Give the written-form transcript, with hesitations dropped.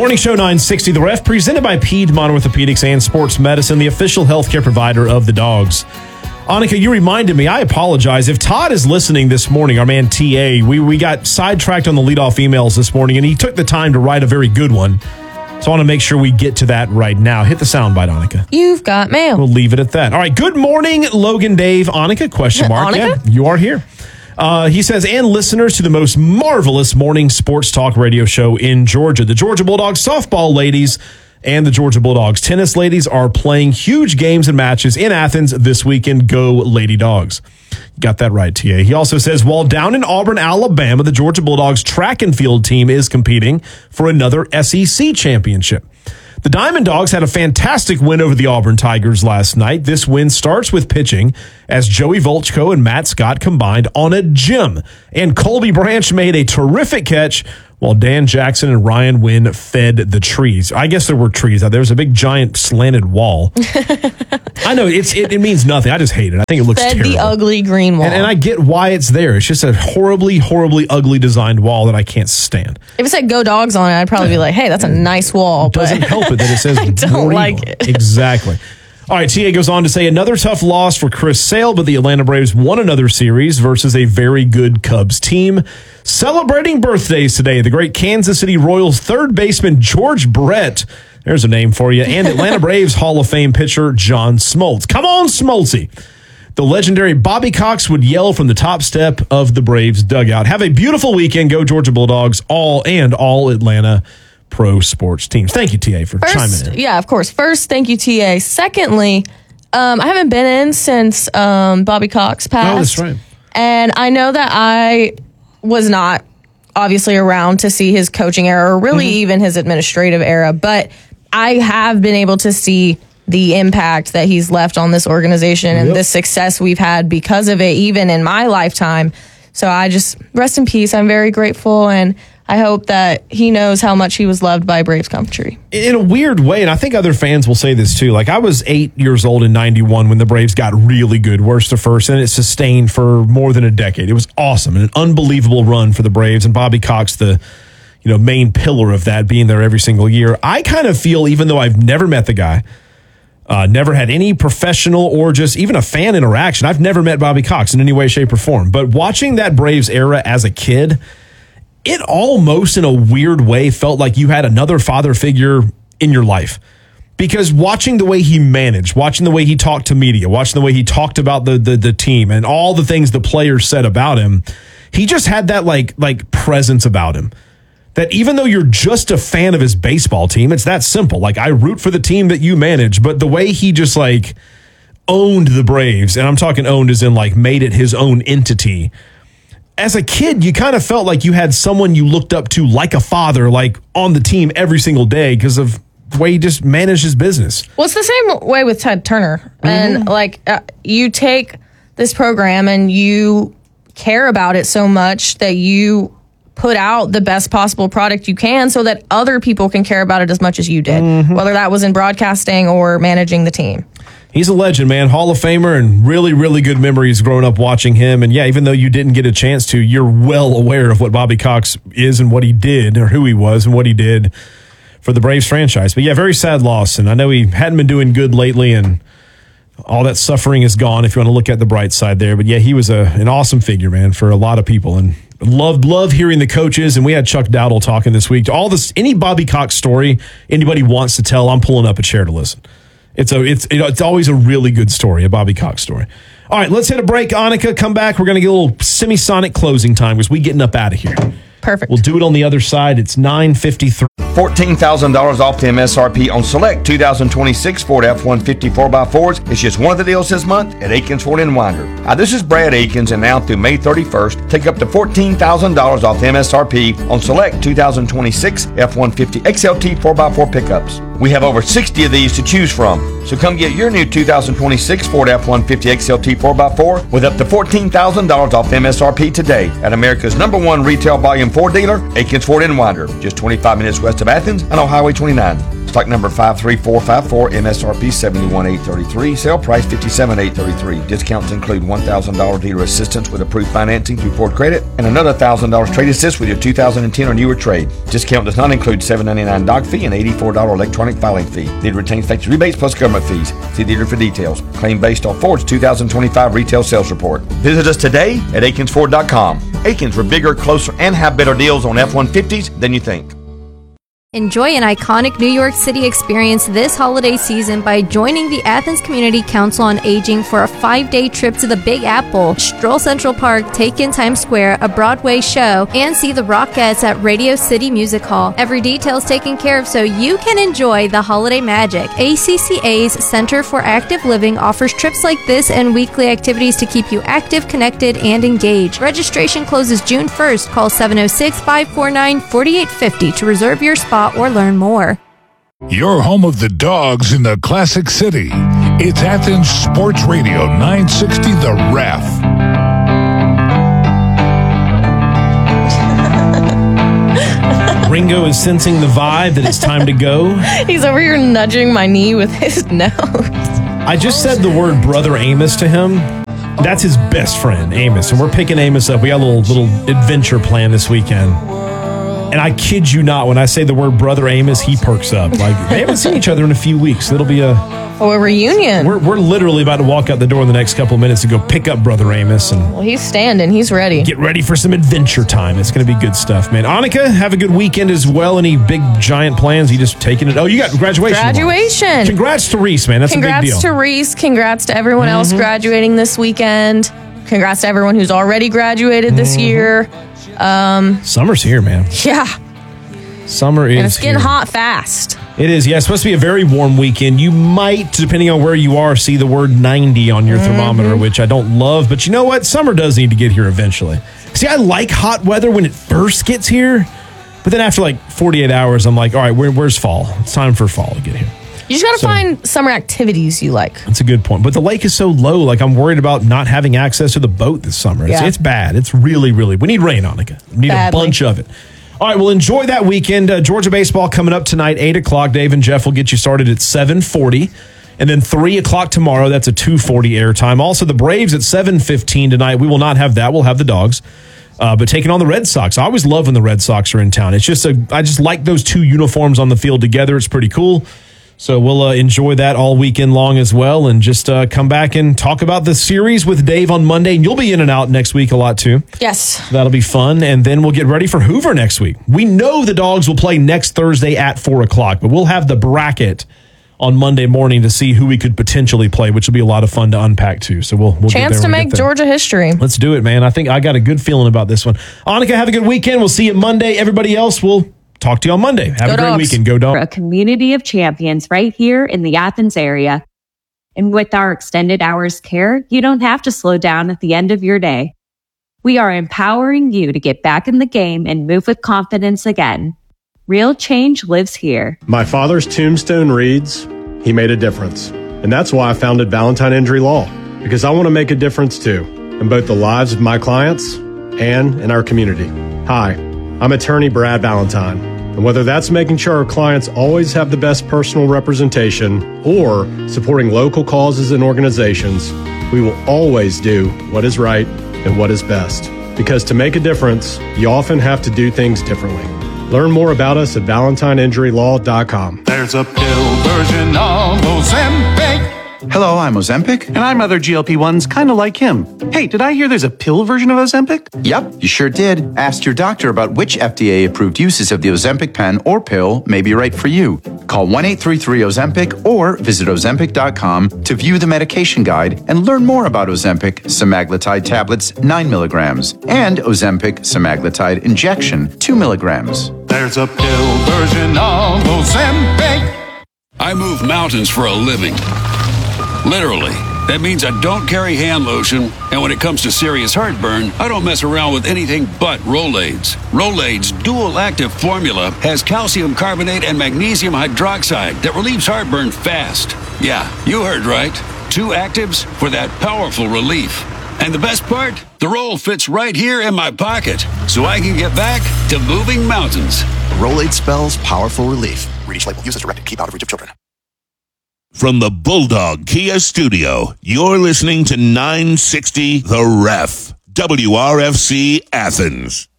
Morning Show 960 The Ref, presented by Piedmont Orthopedics and Sports Medicine, the official healthcare provider of the Dogs. Annika, you reminded me, I apologize. If Todd is listening this morning, our man TA, we got sidetracked on the leadoff emails this morning, and he took the time to write a very good one. So I want to make sure we get to that right now. Hit the soundbite, Annika. You've got mail. We'll leave it at that. All right, good morning, Logan Dave. Annika, question mark. Annika? Yeah, you are here. He says, and listeners to the most marvelous morning sports talk radio show in Georgia. The Georgia Bulldogs softball ladies and the Georgia Bulldogs tennis ladies are playing huge games and matches in Athens this weekend. Go Lady Dogs. Got that right, TA. He also says, while down in Auburn, Alabama, the Georgia Bulldogs track and field team is competing for another SEC championship. The Diamond Dogs had a fantastic win over the Auburn Tigers last night. This win starts with pitching as Joey Volchko and Matt Scott combined on a gem. And Colby Branch made a terrific catch while Dan Jackson and Ryan Wynn fed the trees. I guess there were trees out there. Was a big, giant, slanted wall. I know, it means nothing. I just hate it. I think it looks terrible. The ugly green wall. And I get why it's there. It's just a horribly, horribly ugly designed wall that I can't stand. If it said Go Dogs on it, I'd probably be like, hey, that's a nice wall. It doesn't help it that it says I don't like it. Exactly. All right, TA goes on to say another tough loss for Chris Sale, but the Atlanta Braves won another series versus a very good Cubs team. Celebrating birthdays today, the great Kansas City Royals third baseman George Brett, there's a name for you, and Atlanta Braves Hall of Fame pitcher John Smoltz. Come on, Smoltzy. The legendary Bobby Cox would yell from the top step of the Braves dugout. Have a beautiful weekend. Go Georgia Bulldogs, all Atlanta pro sports teams. Thank you, TA, for chiming in. Yeah, of course. First, thank you, TA. Secondly, I haven't been in since Bobby Cox passed. Oh, that's right. And I know that I was not obviously around to see his coaching era or really even his administrative era, but I have been able to see the impact that he's left on this organization and the success we've had because of it, even in my lifetime. So I just rest in peace. I'm very grateful, and I hope that he knows how much he was loved by Braves country. In a weird way, and I think other fans will say this too, like I was 8 years old in 91 when the Braves got really good, worst to first, and it sustained for more than a decade. It was awesome, and an unbelievable run for the Braves, and Bobby Cox, the main pillar of that, being there every single year. I kind of feel, even though I've never met the guy, never had any professional or just even a fan interaction, I've never met Bobby Cox in any way, shape, or form. But watching that Braves era as a kid, it almost, in a weird way, felt like you had another father figure in your life. Because watching the way he managed, watching the way he talked to media, watching the way he talked about the team and all the things the players said about him, he just had that like presence about him. That even though you're just a fan of his baseball team, it's that simple. Like, I root for the team that you manage, but the way he just owned the Braves, and I'm talking owned as in made it his own entity. As a kid, you kind of felt like you had someone you looked up to like a father, on the team every single day because of the way he just managed his business. Well, it's the same way with Ted Turner. And you take this program and you care about it so much that you put out the best possible product you can so that other people can care about it as much as you did, whether that was in broadcasting or managing the team. He's a legend, man. Hall of Famer, and really, really good memories growing up watching him. And yeah, even though you didn't get a chance to, you're well aware of what Bobby Cox is and what he did, or who he was and what he did for the Braves franchise. But yeah, very sad loss. And I know he hadn't been doing good lately, and all that suffering is gone if you want to look at the bright side there. But yeah, he was an awesome figure, man, for a lot of people. And love hearing the coaches. And we had Chuck Dowdle talking this week. All this, any Bobby Cox story anybody wants to tell, I'm pulling up a chair to listen. It's always a really good story, a Bobby Cox story. All right, let's hit a break, Annika. Come back. We're going to get a little semisonic closing time because we getting up out of here. Perfect. We'll do it on the other side. It's 9:53. $14,000 off the MSRP on select 2026 Ford F-150 4x4s. It's just one of the deals this month at Aikens Ford in Winder. Hi, this is Brad Aikens, and now through May 31st, take up to $14,000 off the MSRP on select 2026 F-150 XLT 4x4 pickups. We have over 60 of these to choose from. So come get your new 2026 Ford F-150 XLT 4x4 with up to $14,000 off MSRP today at America's #1 retail volume Ford dealer, Aikens Ford in Winder, just 25 minutes west of Athens and on Highway 29. Stock number 53454, MSRP $71,833, sale price $57,833. Discounts include $1,000 dealer assistance with approved financing through Ford Credit and another $1,000 trade assist with your 2010 or newer trade. Discount does not include $7.99 doc fee and $84 electronic filing fee. Dealer retains factory rebates plus government fees. See dealer for details. Claim based on Ford's 2025 retail sales report. Visit us today at AkinsFord.com. Akins, we're bigger, closer, and have better deals on F-150s than you think. Enjoy an iconic New York City experience this holiday season by joining the Athens Community Council on Aging for a 5-day trip to the Big Apple, stroll Central Park, take in Times Square, a Broadway show, and see the Rockettes at Radio City Music Hall. Every detail is taken care of so you can enjoy the holiday magic. ACCA's Center for Active Living offers trips like this and weekly activities to keep you active, connected, and engaged. Registration closes June 1st. Call 706-549-4850 to reserve your spot or learn more. Your home of the Dogs in the Classic City. It's Athens Sports Radio 960 The Ref. Ringo is sensing the vibe that it's time to go. He's over here nudging my knee with his nose. I just said the word Brother Amos to him. That's his best friend, Amos. And we're picking Amos up. We got a little adventure plan this weekend. And I kid you not, when I say the word Brother Amos, he perks up. Like, they haven't seen each other in a few weeks. It'll be a reunion. We're literally about to walk out the door in the next couple of minutes to go pick up Brother Amos. And well, he's standing. He's ready. Get ready for some adventure time. It's going to be good stuff, man. Annika, have a good weekend as well. Any big, giant plans? You just taking it? Oh, you got graduation. Graduation. Congrats to Reese, man. That's a big deal. Congrats to Reese. Congrats to everyone else graduating this weekend. Congrats to everyone who's already graduated this year. Summer's here, man. Yeah. Summer is And it's getting here. hot fast. It is, yeah. It's supposed to be a very warm weekend. You might, depending on where you are, see the word 90 on your thermometer, which I don't love. But you know what? Summer does need to get here eventually. See, I like hot weather when it first gets here. But then after like 48 hours, I'm like, all right, where's fall? It's time for fall to get here. You just got to find summer activities you like. That's a good point. But the lake is so low. Like, I'm worried about not having access to the boat this summer. Yeah. It's bad. It's really, really. We need rain, Annika. We need Badly. a bunch of it. All right, well, enjoy that weekend. Georgia baseball coming up tonight, 8 o'clock. Dave and Jeff will get you started at 7:40. And then 3 o'clock tomorrow, that's a 2:40 airtime. Also, the Braves at 7:15 tonight. We will not have that. We'll have the Dogs. But taking on the Red Sox. I always love when the Red Sox are in town. It's just I just like those two uniforms on the field together. It's pretty cool. So we'll enjoy that all weekend long as well, and just come back and talk about the series with Dave on Monday. And you'll be in and out next week a lot too. Yes. That'll be fun. And then we'll get ready for Hoover next week. We know the Dogs will play next Thursday at 4 o'clock, but we'll have the bracket on Monday morning to see who we could potentially play, which will be a lot of fun to unpack too. So we'll Chance get there to when we make get there. Georgia history. Let's do it, man. I think I got a good feeling about this one. Annika, have a good weekend. We'll see you Monday. Everybody else, we'll talk to you on Monday. Have a great Dogs. weekend. Go Dogs. A community of champions right here in the Athens area. And with our extended hours care, you don't have to slow down at the end of your day. We are empowering you to get back in the game and move with confidence again. Real change lives here. My father's tombstone reads, "He made a difference." And that's why I founded Valentine Injury Law, because I want to make a difference too, in both the lives of my clients and in our community. Hi, I'm attorney Brad Valentine. And whether that's making sure our clients always have the best personal representation or supporting local causes and organizations, we will always do what is right and what is best. Because to make a difference, you often have to do things differently. Learn more about us at ValentineInjuryLaw.com. There's a pill version of Ozempic. Hello, I'm Ozempic. And I'm other GLP-1s kind of like him. Hey, did I hear there's a pill version of Ozempic? Yep, you sure did. Ask your doctor about which FDA-approved uses of the Ozempic pen or pill may be right for you. Call 1-833-OZEMPIC or visit Ozempic.com to view the medication guide and learn more about Ozempic semaglutide tablets 9 milligrams and Ozempic semaglutide injection 2 milligrams. There's a pill version of Ozempic. I move mountains for a living. Literally. That means I don't carry hand lotion, and when it comes to serious heartburn, I don't mess around with anything but Rolaids. Rolaids' dual-active formula has calcium carbonate and magnesium hydroxide that relieves heartburn fast. Yeah, you heard right. 2 actives for that powerful relief. And the best part? The roll fits right here in my pocket, so I can get back to moving mountains. Rolade spells powerful relief. Read each label. Use as directed. Keep out of reach of children. From the Bulldog Kia Studio, you're listening to 960 The Ref, WRFC Athens.